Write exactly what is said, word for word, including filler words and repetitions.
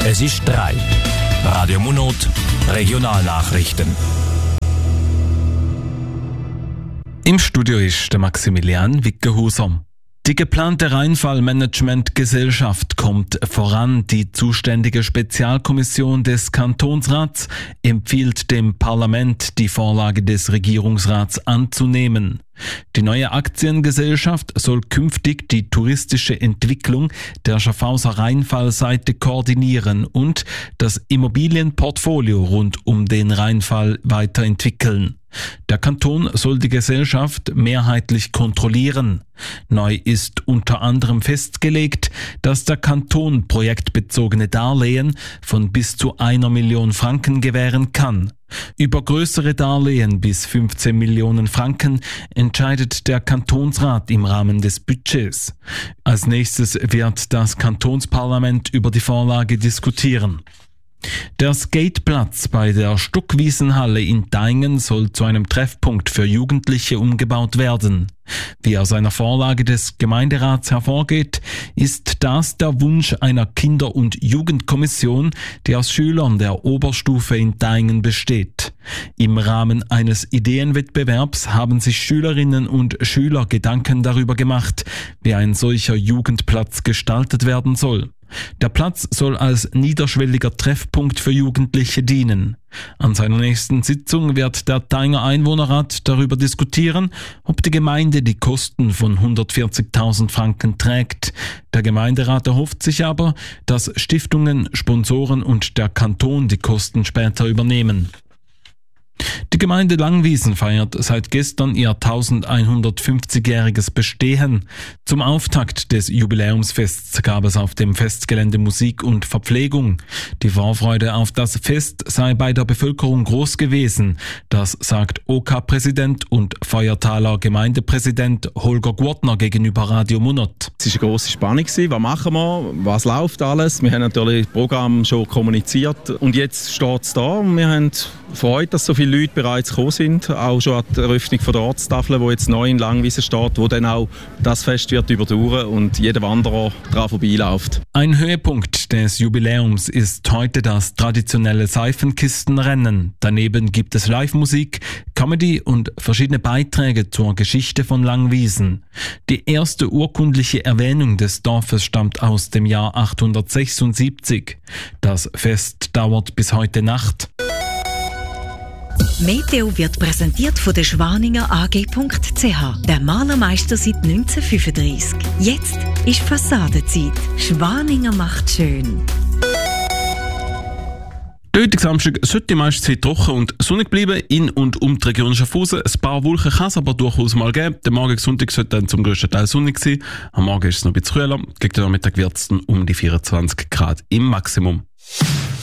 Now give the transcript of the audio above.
Es ist drei. Radio Munot, Regionalnachrichten. Im Studio ist der Maximilian Wickenhauser. Die geplante Rheinfallmanagement-Gesellschaft kommt voran. Die zuständige Spezialkommission des Kantonsrats empfiehlt dem Parlament, die Vorlage des Regierungsrats anzunehmen. Die neue Aktiengesellschaft soll künftig die touristische Entwicklung der Schaffhauser Rheinfallseite koordinieren und das Immobilienportfolio rund um den Rheinfall weiterentwickeln. Der Kanton soll die Gesellschaft mehrheitlich kontrollieren. Neu ist unter anderem festgelegt, dass der Kanton projektbezogene Darlehen von bis zu einer Million Franken gewähren kann. Über größere Darlehen bis fünfzehn Millionen Franken entscheidet der Kantonsrat im Rahmen des Budgets. Als nächstes wird das Kantonsparlament über die Vorlage diskutieren. Der Skateplatz bei der Stuckwiesenhalle in Daingen soll zu einem Treffpunkt für Jugendliche umgebaut werden. Wie aus einer Vorlage des Gemeinderats hervorgeht, ist das der Wunsch einer Kinder- und Jugendkommission, die aus Schülern der Oberstufe in Daingen besteht. Im Rahmen eines Ideenwettbewerbs haben sich Schülerinnen und Schüler Gedanken darüber gemacht, wie ein solcher Jugendplatz gestaltet werden soll. Der Platz soll als niederschwelliger Treffpunkt für Jugendliche dienen. An seiner nächsten Sitzung wird der Dainger Einwohnerrat darüber diskutieren, ob die Gemeinde die Kosten von hundertvierzigtausend Franken trägt. Der Gemeinderat erhofft sich aber, dass Stiftungen, Sponsoren und der Kanton die Kosten später übernehmen. Die Gemeinde Langwiesen feiert seit gestern ihr elfhundertfünfzigjähriges Bestehen. Zum Auftakt des Jubiläumsfests gab es auf dem Festgelände Musik und Verpflegung. Die Vorfreude auf das Fest sei bei der Bevölkerung groß gewesen. Das sagt O K-Präsident und Feuertaler Gemeindepräsident Holger Gurtner gegenüber Radio Munot. Es war eine grosse Spannung. Was machen wir? Was läuft alles? Wir haben natürlich das Programm schon kommuniziert und jetzt steht es da. Wir haben Freude, dass so viele Leute bereits gekommen sind, auch schon an der Eröffnung von der Ortstafel, die jetzt neu in Langwiesen steht, wo dann auch das Fest wird überdauern und jeder Wanderer daran vorbeiläuft. Ein Höhepunkt des Jubiläums ist heute das traditionelle Seifenkistenrennen. Daneben gibt es Live-Musik, Comedy und verschiedene Beiträge zur Geschichte von Langwiesen. Die erste urkundliche Erwähnung des Dorfes stammt aus dem Jahr achthundertsechsundsiebzig. Das Fest dauert bis heute Nacht. Meteo wird präsentiert von der Schwaninger A G punkt C H, der Malermeister seit neunzehnhundertfünfunddreißig. Jetzt ist Fassadenzeit. Schwaninger macht schön. Der heutige Samstag sollte die meiste Zeit trocken und sonnig bleiben. In und um die Region Schaffhausen. Ein paar Wolken kann es aber durchaus mal geben. Der Morgen Sonntag sollte dann zum grössten Teil sonnig sein. Am Morgen ist es noch ein bisschen kühler. Gegen den Nachmittag wird es um die vierundzwanzig Grad im Maximum.